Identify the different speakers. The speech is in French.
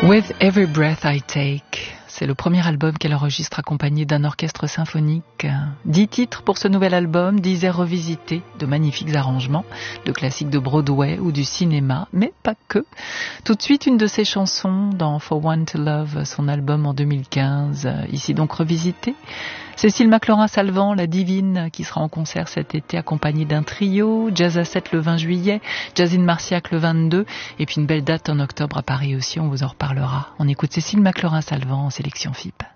Speaker 1: With Every Breath I Take, c'est le premier album qu'elle enregistre accompagné d'un orchestre symphonique. 10 titres pour ce nouvel album, 10 airs revisités, de magnifiques arrangements, de classiques de Broadway ou du cinéma, mais pas que. Tout de suite, une de ses chansons dans For One to Love, son album en 2015, ici donc revisité. Cécile McLaurin-Salvant, la divine, qui sera en concert cet été accompagnée d'un trio, Jazz à 7 le 20 juillet, Jazz in Marciac le 22, et puis une belle date en octobre à Paris aussi, on vous en reparlera. On écoute Cécile McLaurin-Salvant en sélection FIP.